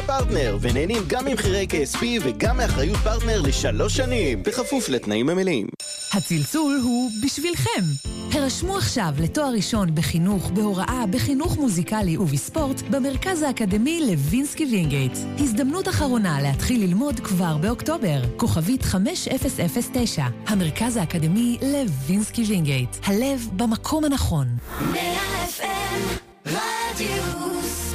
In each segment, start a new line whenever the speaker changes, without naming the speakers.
פרטנר, ונהנים גם ממחירי KSP וגם מאחריות פרטנר ל3 שנים, בכפוף לתנאים המלאים.
הצלצול הוא בשבילכם. הרשמו עכשיו לתואר ראשון בחינוך, בהוראה, בחינוך מוזיקלי ובספורט במרכז האקדמי לוינסקי וינגייט. הזדמנות אחרונה להתחיל ללמוד כבר באוקטובר. כוכבית 5009. המרכז האקדמי לוינסקי וינגייט. הלב במקום הנכון.
100 FM רדיוס.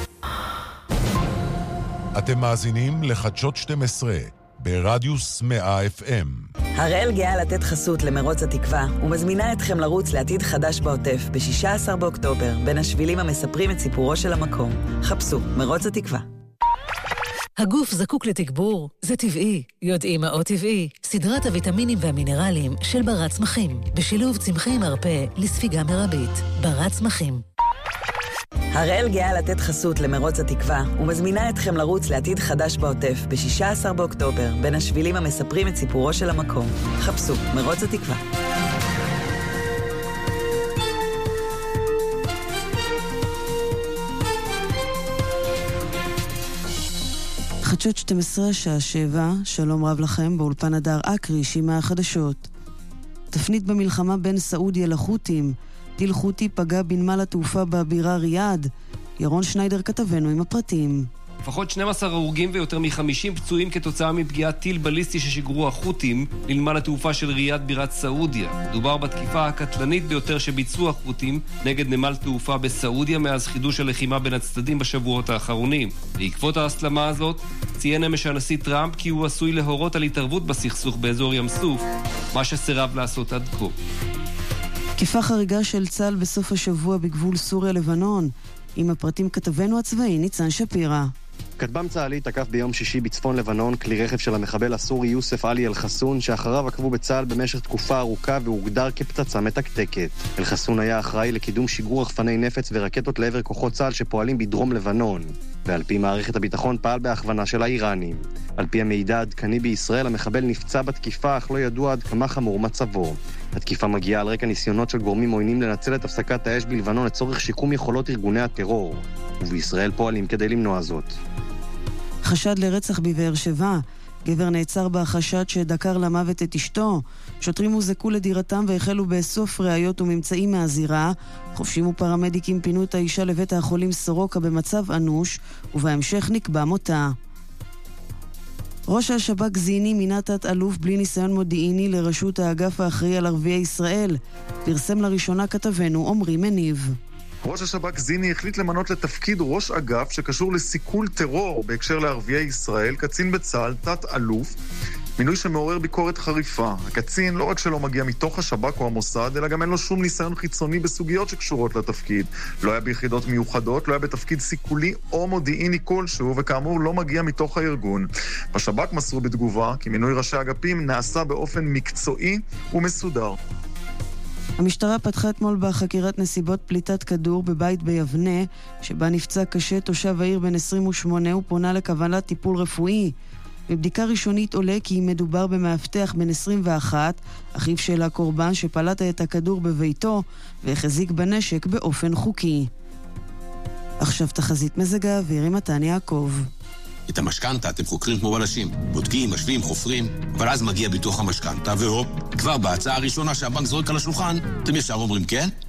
אתם מאזינים לחדשות 12 ברדיוס 100 FM.
הראל גאה לתת חסות למרוץ התקווה ומזמינה אתכם לרוץ לעתיד חדש בעוטף ב-16 באוקטובר בין השבילים המספרים את סיפורו של המקום. חפשו מרוץ התקווה.
הגוף זקוק לתגבור, זה טבעי. יודעים מה עוד טבעי? סדרת הוויטמינים והמינרלים של ברת צמחים, בשילוב צמחי מרפא לספיגה מרבית. ברת צמחים.
הראל גאה לתת חסות למרוץ התקווה ומזמינה אתכם לרוץ לעתיד חדש בעוטף ב-16 באוקטובר בין השבילים המספרים את סיפורו של המקום. חפשו מרוץ התקווה.
חדשות 12 שעה 7, שלום רב לכם, באולפן הדר אקרי, שימה החדשות. תפנית במלחמה בין סעודיה לחות'ים, טיל חות'י פגע בנמל התעופה בבירה ריאד. ירון שניידר כתבנו עם הפרטים.
לפחות 12 הרוגים ויותר מ-50 פצועים כתוצאה מפגיעת טיל בליסטי ששיגרו החות'ים לנמל התעופה של ריאד בירת סעודיה. מדובר בתקיפה הקטלנית ביותר שביצעו החות'ים נגד נמל תעופה בסעודיה מאז חידוש הלחימה בין הצדדים בשבועות האחרונים. בעקבות ההסלמה הזאת ציין אמש הנשיא טראמפ כי הוא עשוי להורות על התערבות בסכסוך באזור ים סוף, מה שסירב לעשות עד כה.
תקיפה חריגה של צה"ל בסוף השבוע בגבול סוריה-לבנון. עם הפרטים כתבנו הצבאי ניצן שפירא.
כטב"ם צה"לי תקף ביום שישי בצפון לבנון כלי רכב של המחבל הסורי יוסף עלי אל-חסון, שאחריו עקבו בצה"ל במשך תקופה ארוכה והוגדר כפצצה מתקתקת. אל-חסון היה אחראי לקידום שיגור רחפני נפץ ורקטות לעבר כוחות צה"ל שפועלים בדרום לבנון, ועל פי מערכת הביטחון פעל בהכוונה של האיראנים. על פי המידע העדכני בישראל, המחבל נפצע בתקיפה, אך לא ידוע עד כמה חמור מצבו. התקיפה מגיעה על רקע ניסיונות של גורמים עוינים לנצל את הפסקת האש בלבנון לצורך שיקום יכולות ארגוני הטרור, ובישראל פועלים כדי למנוע זאת.
חשד לרצח בבאר שבע. גבר נעצר בחשד שדקר למוות את אשתו. שוטרים הוזעקו לדירתם והחלו באסוף ראיות וממצאים מהזירה. חובשים ופרמדיקים פינו את האישה לבית החולים סורוקה במצב אנוש, ובהמשך נקבע מותה. ראש השב"כ זיני מינה תת-אלוף בלי ניסיון מודיעיני לראשות האגף האחראי על ערביי ישראל. פרסם לראשונה כתבנו עומרי מניב.
ראש השב"כ זיני החליט למנות לתפקיד ראש אגף שקשור לסיכול טרור בהקשר לערביי ישראל, קצין בצה"ל, תת-אלוף, מינוי שמעורר ביקורת חריפה. הקצין לא רק שלא מגיע מתוך השב"כ או המוסד, אלא גם אין לו שום ניסיון חיצוני בסוגיות שקשורות לתפקיד. לא היה ביחידות מיוחדות, לא היה בתפקיד סיכולי או מודיעיני כלשהו, וכאמור לא מגיע מתוך הארגון. בשב"כ מסרו בתגובה כי מינוי ראשי אגפים נעשה באופן מקצועי ומסודר.
המשטרה פתחה אתמול בחקירת נסיבות פליטת כדור בבית ביבנה, שבה נפצע קשה תושב העיר בן 28 ופונה לקבלת טיפול רפואי. בבדיקה ראשונית עולה כי מדובר במאבטח בן 21, אחיו של הקורבן שפלט את הכדור בביתו והחזיק בנשק באופן חוקי. עכשיו תחזית מזג האוויר עם מתן יעקב.
את המשכנתה אתם חוקרים כמו בלשים, בודקים, משווים, חופרים, אבל אז מגיע ביטוח המשכנתה, והופ, כבר בהצעה הראשונה שהבנק זורק על השולחן, אתם ישר אומרים כן,